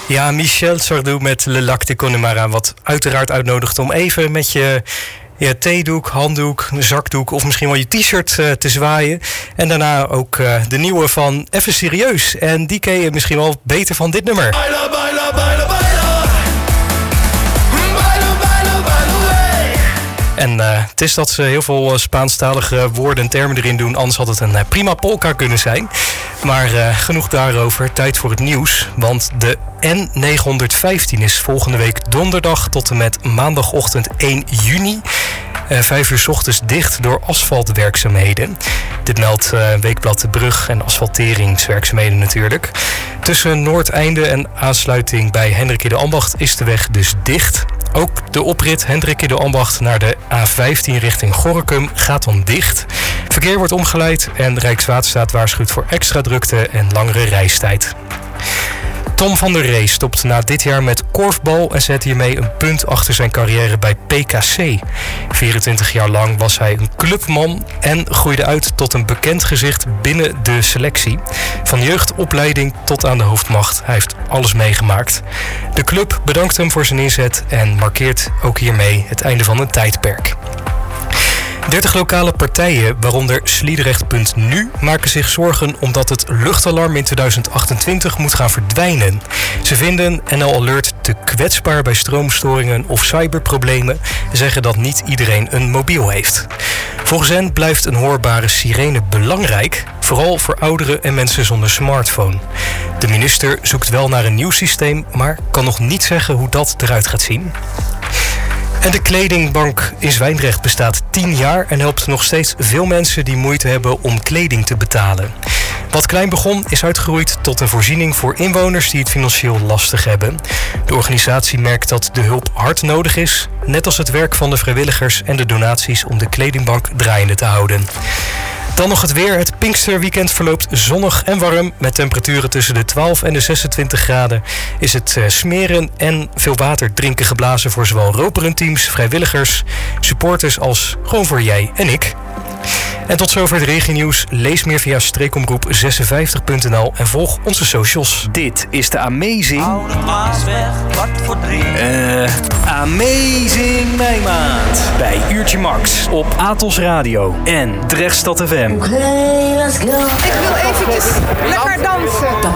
Ja, Michel Sardou met Le Lac de Connemara, wat uiteraard uitnodigt om even met je theedoek, handdoek, een zakdoek of misschien wel je t-shirt te zwaaien. En daarna ook de nieuwe van Even Serieus. En die ken je misschien wel beter van dit nummer. Baila, baila, baila, baila. En het is dat ze heel veel Spaanstalige woorden en termen erin doen. Anders had het een prima polka kunnen zijn. Maar genoeg daarover. Tijd voor het nieuws. Want de N915 is volgende week donderdag tot en met maandagochtend 1 juni... 5 uur 's ochtends dicht door asfaltwerkzaamheden. Dit meldt Weekblad De Brug en asfalteringswerkzaamheden natuurlijk. Tussen Noordeinde en aansluiting bij Hendrik de Ambacht is de weg dus dicht. Ook de oprit Hendrik de Ambacht naar de A15 richting Gorinchem gaat dan dicht. Verkeer wordt omgeleid en Rijkswaterstaat waarschuwt voor extra drukte en langere reistijd. Tom van der Ree stopt na dit jaar met korfbal en zet hiermee een punt achter zijn carrière bij PKC. 24 jaar lang was hij een clubman en groeide uit tot een bekend gezicht binnen de selectie. Van jeugdopleiding tot aan de hoofdmacht. Hij heeft alles meegemaakt. De club bedankt hem voor zijn inzet en markeert ook hiermee het einde van een tijdperk. 30 lokale partijen, waaronder Sliedrecht.nu, maken zich zorgen omdat het luchtalarm in 2028 moet gaan verdwijnen. Ze vinden NL Alert te kwetsbaar bij stroomstoringen of cyberproblemen en zeggen dat niet iedereen een mobiel heeft. Volgens hen blijft een hoorbare sirene belangrijk, vooral voor ouderen en mensen zonder smartphone. De minister zoekt wel naar een nieuw systeem, maar kan nog niet zeggen hoe dat eruit gaat zien. En de kledingbank in Zwijndrecht bestaat 10 jaar en helpt nog steeds veel mensen die moeite hebben om kleding te betalen. Wat klein begon is uitgegroeid tot een voorziening voor inwoners die het financieel lastig hebben. De organisatie merkt dat de hulp hard nodig is, net als het werk van de vrijwilligers en de donaties om de kledingbank draaiende te houden. Dan nog het weer. Het Pinksterweekend verloopt zonnig en warm. Met temperaturen tussen de 12 en de 26 graden is het smeren en veel water drinken geblazen voor zowel roperenteams, vrijwilligers, supporters als gewoon voor jij en ik. En tot zover het regionieuws. Lees meer via streekomroep56.nl en volg onze socials. Dit is de Amazing... Oude Maasweg, 2:45. Amazing Meimaand. Bij Uurtje Max op Atos Radio en Drechtstad FM. Ik wil eventjes lekker dansen.